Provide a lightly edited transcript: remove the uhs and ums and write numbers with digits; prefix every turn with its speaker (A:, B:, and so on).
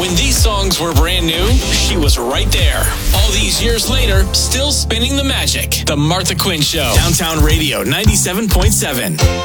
A: When these songs were brand new, she was right there. All these years later, still spinning the magic. The Martha Quinn Show. Downtown Radio 97.7.